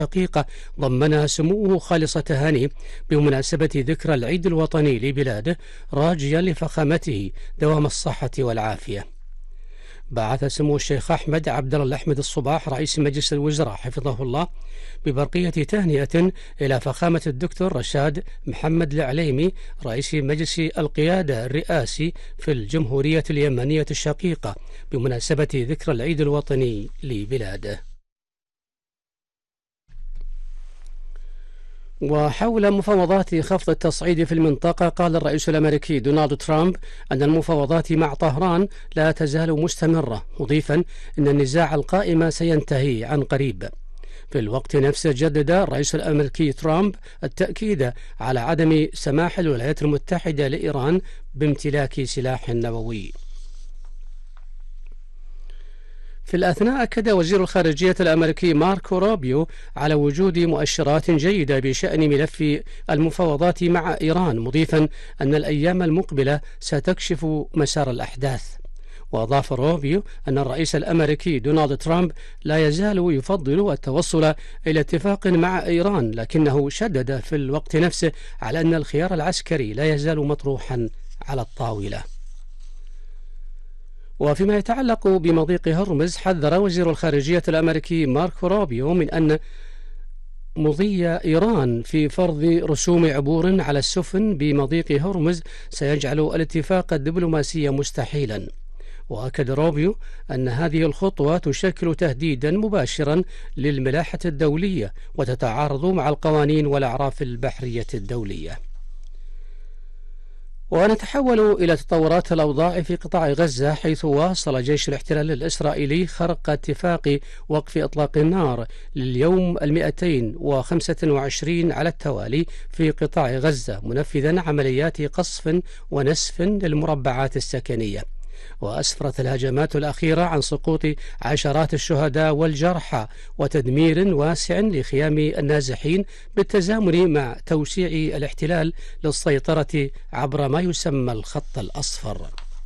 دقيقة ضمنها سموه خالص تهانيه بمناسبة ذكرى العيد الوطني لبلاده، راجيا لفخامته دوام الصحة والعافية. بعث سمو الشيخ أحمد عبد الله الأحمد الصباح رئيس مجلس الوزراء حفظه الله ببرقية تهنئة إلى فخامة الدكتور رشاد محمد العليمي رئيس مجلس القيادة الرئاسي في الجمهورية اليمنية الشقيقة بمناسبة ذكرى العيد الوطني لبلاده. وحول مفاوضات خفض التصعيد في المنطقة، قال الرئيس الأمريكي دونالد ترامب أن المفاوضات مع طهران لا تزال مستمرة، مضيفا أن النزاع القائم سينتهي عن قريب. في الوقت نفسه جدد الرئيس الأمريكي ترامب التأكيد على عدم سماح الولايات المتحدة لإيران بامتلاك سلاح نووي. في الأثناء أكد وزير الخارجية الأمريكي ماركو روبيو على وجود مؤشرات جيدة بشأن ملف المفاوضات مع إيران، مضيفا أن الأيام المقبلة ستكشف مسار الأحداث. وأضاف روبيو أن الرئيس الأمريكي دونالد ترامب لا يزال يفضل التوصل إلى اتفاق مع إيران، لكنه شدد في الوقت نفسه على أن الخيار العسكري لا يزال مطروحا على الطاولة. وفيما يتعلق بمضيق هرمز، حذر وزير الخارجية الأمريكي ماركو روبيو من أن مضي إيران في فرض رسوم عبور على السفن بمضيق هرمز سيجعل الاتفاق الدبلوماسي مستحيلا. وأكد روبيو أن هذه الخطوة تشكل تهديدا مباشرا للملاحة الدولية وتتعارض مع القوانين والأعراف البحرية الدولية. ونتحول إلى تطورات الأوضاع في قطاع غزة، حيث واصل جيش الاحتلال الإسرائيلي خرق اتفاق وقف إطلاق النار لليوم 225 على التوالي في قطاع غزة، منفذا عمليات قصف ونسف للمربعات السكنية. وأسفرت الهجمات الأخيرة عن سقوط عشرات الشهداء والجرحى وتدمير واسع لخيام النازحين، بالتزامن مع توسيع الاحتلال للسيطرة عبر ما يسمى الخط الأصفر.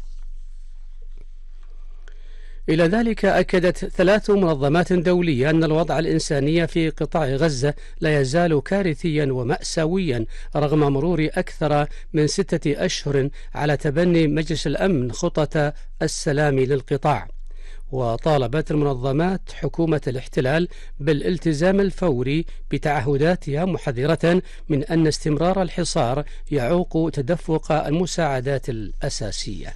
إلى ذلك أكدت 3 منظمات دولية أن الوضع الإنساني في قطاع غزة لا يزال كارثيا ومأساويا رغم مرور أكثر من 6 أشهر على تبني مجلس الأمن خطة السلام للقطاع. وطالبت المنظمات حكومة الاحتلال بالالتزام الفوري بتعهداتها، محذرة من أن استمرار الحصار يعوق تدفق المساعدات الأساسية.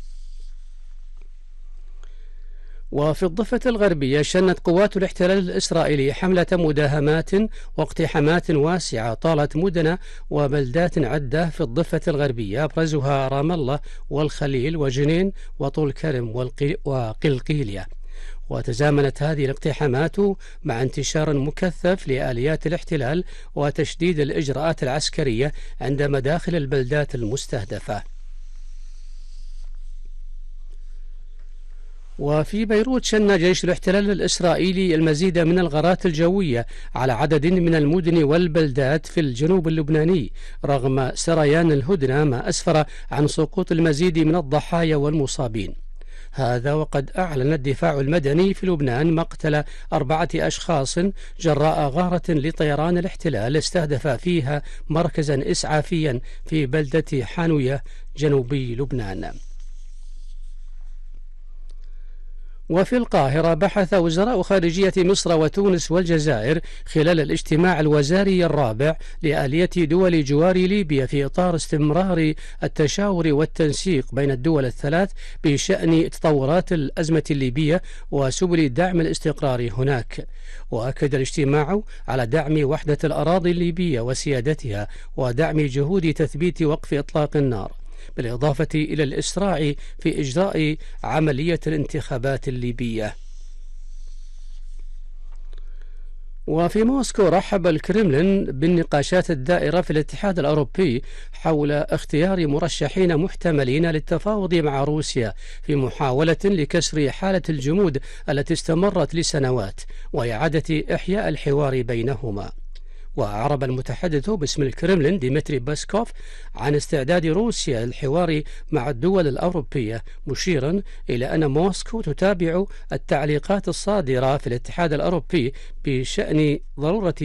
وفي الضفة الغربية، شنت قوات الاحتلال الإسرائيلي حملة مداهمات واقتحامات واسعة طالت مدن وبلدات عدة في الضفة الغربية، أبرزها رام الله والخليل وجنين وطول كرم وقلقيلية. وتزامنت هذه الاقتحامات مع انتشار مكثف لآليات الاحتلال وتشديد الإجراءات العسكرية عند مداخل البلدات المستهدفة. وفي بيروت، شن جيش الاحتلال الإسرائيلي المزيد من الغارات الجوية على عدد من المدن والبلدات في الجنوب اللبناني رغم سريان الهدنة، ما أسفر عن سقوط المزيد من الضحايا والمصابين. هذا وقد أعلن الدفاع المدني في لبنان مقتل 4 أشخاص جراء غارة لطيران الاحتلال استهدف فيها مركزا إسعافيا في بلدة حانوية جنوبي لبنان. وفي القاهرة، بحث وزراء خارجية مصر وتونس والجزائر خلال الاجتماع الوزاري الرابع لآلية دول جوار ليبيا في إطار استمرار التشاور والتنسيق بين الدول الثلاث بشأن تطورات الأزمة الليبية وسبل دعم الاستقرار هناك. وأكد الاجتماع على دعم وحدة الأراضي الليبية وسيادتها ودعم جهود تثبيت وقف إطلاق النار، بالإضافة إلى الإسراع في إجراء عملية الانتخابات الليبية. وفي موسكو، رحب الكرملين بالنقاشات الدائرة في الاتحاد الأوروبي حول اختيار مرشحين محتملين للتفاوض مع روسيا في محاولة لكسر حالة الجمود التي استمرت لسنوات وإعادة إحياء الحوار بينهما. وأعرب المتحدث باسم الكرملين ديمتري باسكوف عن استعداد روسيا للحوار مع الدول الأوروبية، مشيرا إلى أن موسكو تتابع التعليقات الصادرة في الاتحاد الأوروبي بشأن ضرورة